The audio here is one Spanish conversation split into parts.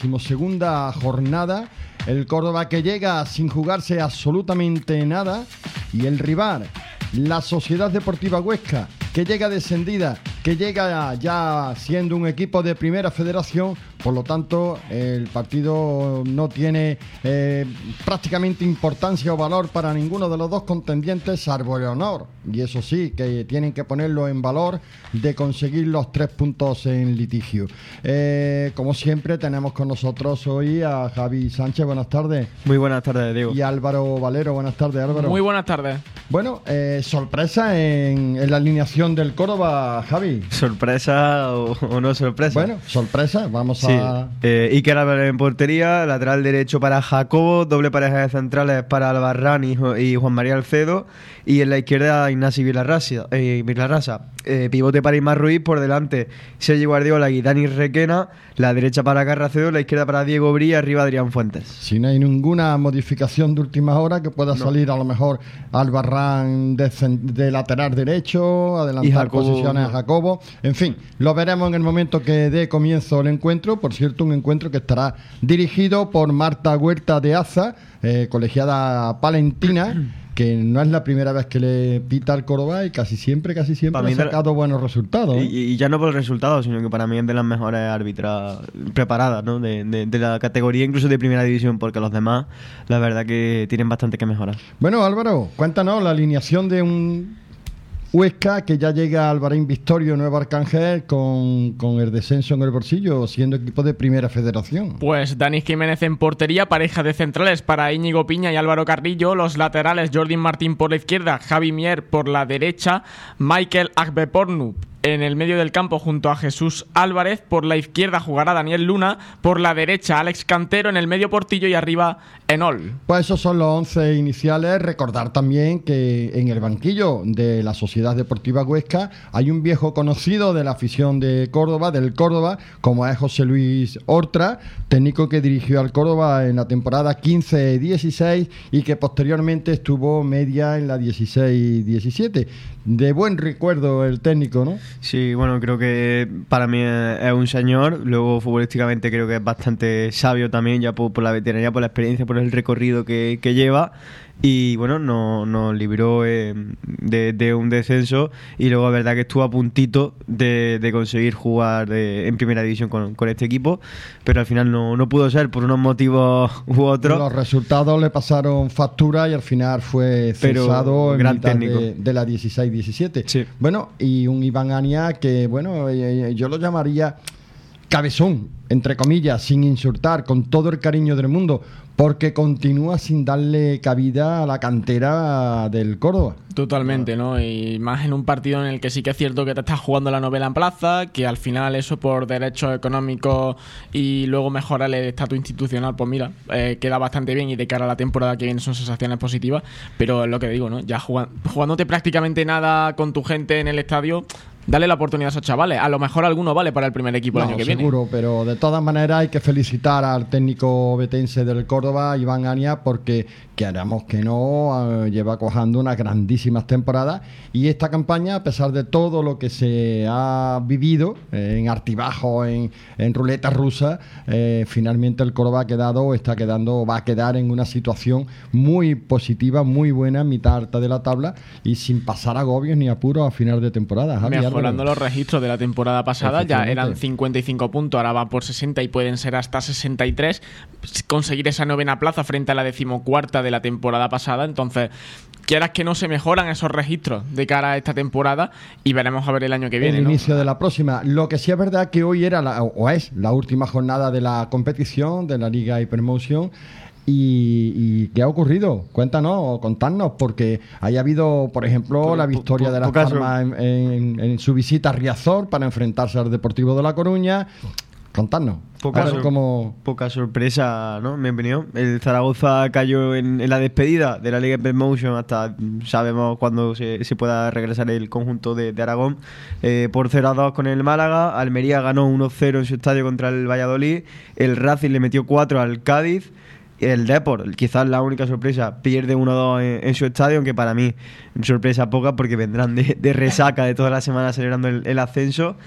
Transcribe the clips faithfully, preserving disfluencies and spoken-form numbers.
Segunda jornada, el Córdoba que llega sin jugarse absolutamente nada, y el rival, la Sociedad Deportiva Huesca, que llega descendida, que llega ya siendo un equipo de primera federación. Por lo tanto, el partido no tiene eh, prácticamente importancia o valor para ninguno de los dos contendientes, salvo el honor, y eso sí, que tienen que ponerlo en valor, de conseguir los tres puntos en litigio. Eh, como siempre, tenemos con nosotros hoy a Javi Sánchez. Buenas tardes. Muy buenas tardes, Diego. Y Álvaro Valero. Buenas tardes, Álvaro. Muy buenas tardes. Bueno, eh, sorpresa en, en la alineación del Córdoba, Javi. ¿Sorpresa o, o no sorpresa? Bueno, sorpresa, vamos sí. a... Eh, Iker Álvarez en portería, lateral derecho para Jacobo, doble pareja de centrales para Albarrán y, y Juan María Alcedo, y en la izquierda Ignasi Vilarrasa, eh, Vilarrasa. Eh, pivote para Ismar Ruiz, por delante Sergi Guardiola y Dani Requena, la derecha para Carracedo, la izquierda para Diego Brí, arriba Adrián Fuentes. Si no hay ninguna modificación de última hora, que pueda no. salir a lo mejor Albarrán de, de lateral derecho, adelantar Jacobo, posiciones no. a Jacobo, en fin, lo veremos en el momento que dé comienzo el encuentro. Por cierto, un encuentro que estará dirigido por Marta Huerta de Aza, eh, colegiada palentina, que no es la primera vez que le pita al Córdoba, y casi siempre, casi siempre ha sacado de... buenos resultados. ¿eh? Y, y ya no por el resultado, sino que para mí es de las mejores árbitras preparadas, ¿no? de, de, de la categoría, incluso de primera división, porque los demás, la verdad que tienen bastante que mejorar. Bueno, Álvaro, cuéntanos la alineación de un Huesca que ya llega al Bahrein Victorio Nuevo Arcángel con, con el descenso en el bolsillo, siendo equipo de primera federación. Pues Dani Jiménez en portería, pareja de centrales para Íñigo Piña y Álvaro Carrillo, los laterales Jordi Martín por la izquierda, Javi Mier por la derecha, Michael Agbepornu en el medio del campo junto a Jesús Álvarez, por la izquierda jugará Daniel Luna, por la derecha Alex Cantero, en el medio Portillo y arriba Enol. Pues esos son los once iniciales. Recordar también que en el banquillo de la Sociedad Deportiva Huesca hay un viejo conocido de la afición de Córdoba, del Córdoba, como es José Luis Hortra, técnico que dirigió al Córdoba en la temporada quince dieciséis y que posteriormente estuvo media en la dieciséis diecisiete. De buen recuerdo el técnico, ¿no? Sí, bueno, creo que para mí es un señor. Luego futbolísticamente creo que es bastante sabio también, ya por, por la veteranía, por la experiencia, por el recorrido que, que lleva. Y bueno, nos no libró eh, de, de un descenso, y luego es verdad que estuvo a puntito de, de conseguir jugar de, en primera división con, con este equipo, pero al final no, no pudo ser por unos motivos u otros. Los resultados le pasaron factura y al final fue cesado en gran mitad técnico. De, de la dieciséis diecisiete. Sí. Bueno, y un Iván Ania que, bueno, eh, yo lo llamaría cabezón, entre comillas, sin insultar, con todo el cariño del mundo, porque continúa sin darle cabida a la cantera del Córdoba. Totalmente, ¿no? Y más en un partido en el que sí que es cierto que te estás jugando la novela en plaza, que al final eso por derechos económicos y luego mejorar el estatus institucional, pues mira, eh, queda bastante bien, y de cara a la temporada que viene son sensaciones positivas, pero es lo que digo, ¿no? Ya jugando, jugándote prácticamente nada con tu gente en el estadio, dale la oportunidad a esos chavales. A lo mejor alguno vale para el primer equipo no, el año que seguro, viene. Seguro, pero de todas maneras hay que felicitar al técnico betense del Córdoba, Iván Ania, porque queramos que no, eh, lleva cojando unas grandísimas temporadas, y esta campaña, a pesar de todo lo que se ha vivido eh, en artibajo, en, en ruleta rusa, eh, finalmente el Córdoba ha quedado, está quedando, va a quedar en una situación muy positiva, muy buena, en mitad alta de la tabla, y sin pasar agobios ni apuros a final de temporada. Javier, mejorando los registros de la temporada pasada, ya eran cincuenta y cinco puntos, ahora van por sesenta y pueden ser hasta sesenta y tres, conseguir esa novena plaza frente a la decimocuarta de la temporada pasada. Entonces, quieras que no, se mejoran esos registros de cara a esta temporada, y veremos a ver el año que viene, el ¿no? inicio de la próxima. Lo que sí es verdad que hoy era la, o es la última jornada de la competición de la Liga Hypermotion. ¿Y, y qué ha ocurrido? Cuéntanos, contadnos, porque haya habido, por ejemplo, por, la victoria por, por, de Las Palmas en, en, en su visita a Riazor para enfrentarse al Deportivo de La Coruña. Contadnos. Poca, sor- como... poca sorpresa, ¿no? Mi opinión. El Zaragoza cayó en, en la despedida de la Liga Hypermotion, hasta sabemos cuándo se, se pueda regresar el conjunto de, de Aragón, eh, por cero a dos con el Málaga. Almería ganó uno cero en su estadio contra el Valladolid. El Racing le metió cuatro al Cádiz. El Depor, quizás la única sorpresa, pierde uno dos en, en su estadio, aunque para mí sorpresa poca, porque vendrán de, de resaca de toda la semana celebrando el, el ascenso.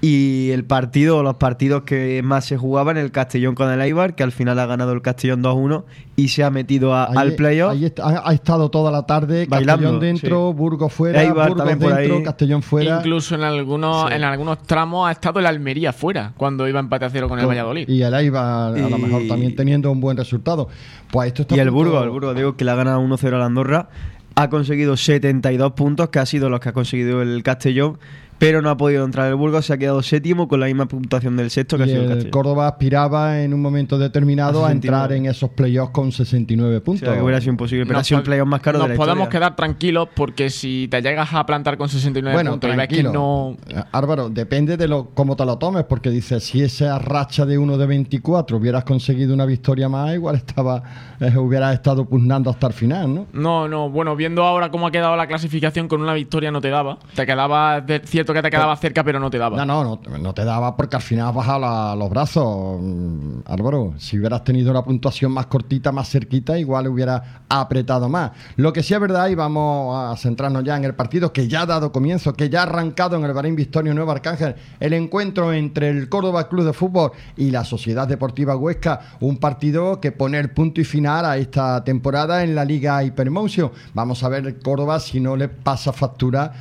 Y el partido, los partidos que más se jugaban, el Castellón con el Eibar, que al final ha ganado el Castellón dos uno y se ha metido a, Ahí- al playoff. ahí está- ha, ha estado toda la tarde, Bailando, Castellón dentro, sí. Burgos fuera, Eibar Burgos también por dentro, ahí. Castellón fuera. Incluso en algunos, Sí. en algunos tramos ha estado el Almería fuera, cuando iba empate a cero con el Valladolid. Y el Eibar a lo Y- mejor también teniendo un buen resultado. Pues esto está Y a el punto- Burgos, el Burgos, digo que le ha ganado uno cero al Andorra. Ha conseguido setenta y dos puntos, que ha sido los que ha conseguido el Castellón, pero no ha podido entrar el Burgos, se ha quedado séptimo con la misma puntuación del sexto que Y ha sido el el Castellón. Córdoba aspiraba en un momento determinado A a, sesenta y nueve. entrar en esos playoffs con sesenta y nueve O puntos. sea, que hubiera sido imposible, pero Nos ha sido el pod- playoff más caro Nos de la podemos historia. quedar tranquilos porque si te llegas a plantar con sesenta y nueve Bueno, puntos y ves que tranquilo. no... Eh, Álvaro, depende de lo cómo te lo tomes, porque dices, si esa racha de uno de veinticuatro hubieras conseguido una victoria más, igual estaba eh, hubieras estado pugnando hasta el final, ¿no? No, no, bueno, viendo ahora cómo ha quedado la clasificación, con una victoria no te daba. Te quedaba, de- cierto que te quedaba cerca, pero no te daba. No, no, no, no te daba porque al final has bajado la- los brazos, mm, Álvaro. Si hubieras tenido una puntuación más cortita, más cerquita, igual hubieras apretado más. Lo que sí es verdad, y vamos a centrarnos ya en el partido que ya ha dado comienzo, que ya ha arrancado en el Bahrein Victorio Nuevo Arcángel, el encuentro entre el Córdoba Club de Fútbol y la Sociedad Deportiva Huesca, un partido que pone el punto y final a esta temporada en la Liga Hypermotion. Vamos a ver el Córdoba si no le pasa factura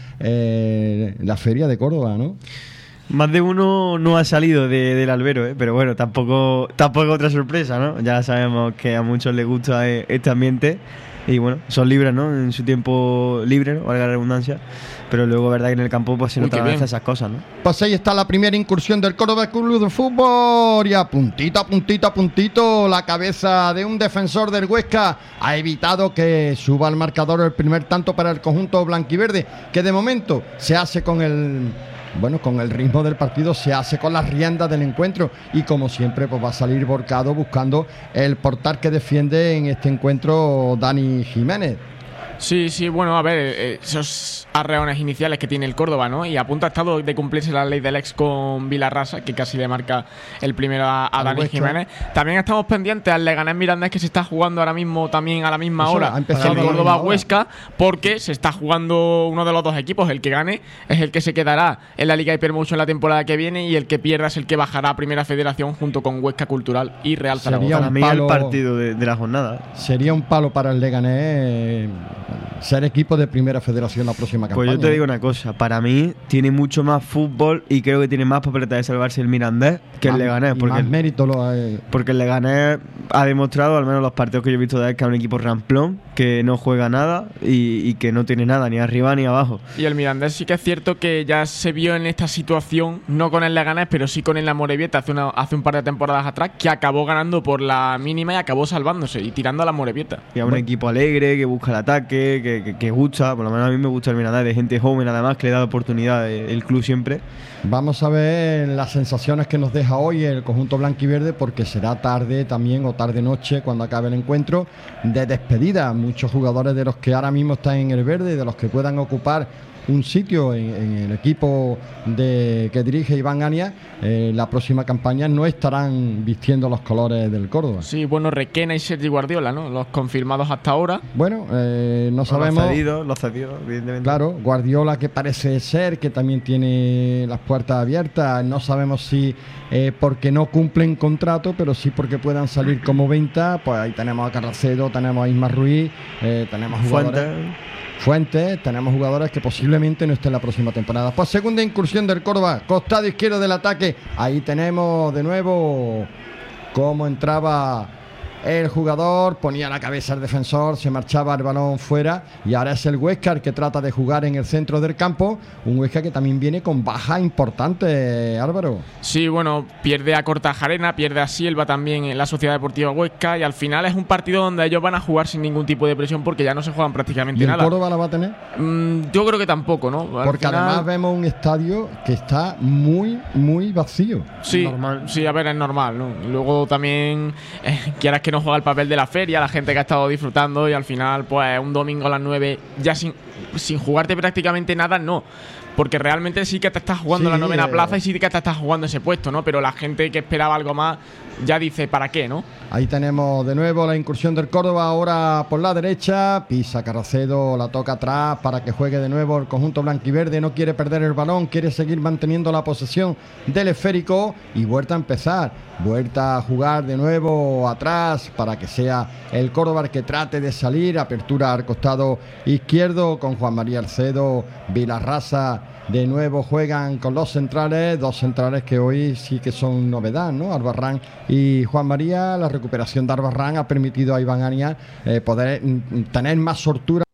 eh, la feria de Córdoba, ¿no? Más de uno no ha salido de- del albero, ¿eh? Pero bueno, tampoco, tampoco otra sorpresa, ¿no? Ya sabemos que a muchos les gusta eh, este ambiente y bueno, son libres, ¿no? En su tiempo libre, ¿no? Valga la redundancia. Pero luego, verdad que en el campo pues se Uy, notan qué a veces bien. esas cosas, ¿no? Pues ahí está la primera incursión del Córdoba Club de Fútbol y a puntito, a puntito, a puntito la cabeza de un defensor del Huesca ha evitado que suba al marcador el primer tanto para el conjunto blanquiverde, que de momento se hace con el... Bueno, con el ritmo del partido se hace con las riendas del encuentro y como siempre pues va a salir volcado buscando el portal que defiende en este encuentro Dani Jiménez. Sí, sí, bueno, a ver, eh, esos arreones iniciales que tiene el Córdoba, ¿no? Y a punto ha estado de cumplirse la ley del ex con Vilarrasa, que casi le marca el primero a, a Al Dani Huesca. Jiménez. También estamos pendientes al Leganés Mirandés, que se está jugando ahora mismo también a la misma Eso, hora ha empezado que el a la Córdoba misma hora. Huesca, porque se está jugando uno de los dos equipos. El que gane es el que se quedará en la Liga Hypermotion la temporada que viene y el que pierda es el que bajará a Primera Federación junto con Huesca Cultural y Real Sería Zaragoza. Para un mí palo- el partido de, de la jornada. Sería un palo para el Leganés eh, ser equipo de Primera Federación la próxima Pues campaña. yo te digo una cosa, para mí tiene mucho más fútbol y creo que tiene más papeleta de salvarse el Mirandés que el Más- Leganés, y porque más el, mérito lo hay. porque el Leganés ha demostrado, al menos los partidos que yo he visto de él, que es un equipo ramplón, que no juega nada y, y que no tiene nada, ni arriba ni abajo. Y el Mirandés sí que es cierto que ya se vio en esta situación, no con el Leganés, pero sí con el Amorebieta hace, una, hace un par de temporadas atrás, que acabó ganando por la mínima y acabó salvándose y tirando a la Amorebieta. Y a un Bueno. equipo alegre, que busca el ataque, que, que, que gusta, por lo menos a mí me gusta el Mirandés, de gente joven además, que le da oportunidad eh, el club siempre. Vamos a ver las sensaciones que nos deja hoy el conjunto blanquiverde, porque será tarde también o tarde noche cuando acabe el encuentro de despedida. Muchos jugadores de los que ahora mismo están en el verde, de los que puedan ocupar un sitio en, en el equipo de, que dirige Iván Ania, eh, la próxima campaña no estarán vistiendo los colores del Córdoba. Sí, bueno, Requena y Sergi Guardiola, ¿no? Los confirmados hasta ahora. Bueno, eh, no sabemos. Los cedidos, los cedidos, evidentemente. Claro, Guardiola, que parece ser que también tiene las puertas abiertas, no sabemos si eh, porque no cumplen contrato, pero sí porque puedan salir como venta. Pues ahí tenemos a Carracedo, tenemos a Isma Ruiz, eh, tenemos jugadores Fuentes. Fuentes, tenemos jugadores que posiblemente no estén la próxima temporada. Pues segunda incursión del Córdoba, costado izquierdo del ataque, ahí tenemos de nuevo cómo entraba el jugador, ponía la cabeza al defensor, se marchaba el balón fuera y ahora es el Huesca el que trata de jugar en el centro del campo, un Huesca que también viene con baja importante, Álvaro. Sí, bueno, pierde a Cortajarena, pierde a Silva también en la Sociedad Deportiva Huesca y al final es un partido donde ellos van a jugar sin ningún tipo de presión porque ya no se juegan prácticamente ¿Y el nada. Córdoba la va a tener? Mm, yo creo que tampoco, ¿no? Al Porque final- además vemos un estadio que está muy, muy vacío. Sí, Normal. sí, a ver, es normal, ¿no? Luego también, eh, quieras que no juega el papel de la feria, la gente que ha estado disfrutando y al final, pues un domingo a las nueve, ya sin sin jugarte prácticamente nada, no. Porque realmente sí que te estás jugando Sí, la novena eh, plaza y sí que te estás jugando ese puesto, ¿no? Pero la gente que esperaba algo más ya dice, ¿para qué, no? Ahí tenemos de nuevo la incursión del Córdoba ahora por la derecha. Pisa Carracedo, la toca atrás para que juegue de nuevo el conjunto blanquiverde. No quiere perder el balón, quiere seguir manteniendo la posesión del esférico y vuelta a empezar. Vuelta a jugar de nuevo atrás para que sea el Córdoba el que trate de salir. Apertura al costado izquierdo con Juan María Alcedo, Vilarrasa. De nuevo juegan con los centrales, dos centrales que hoy sí que son novedad, ¿no? Albarrán y Juan María. La recuperación de Albarrán ha permitido a Iván Arias eh, poder mm, tener más soltura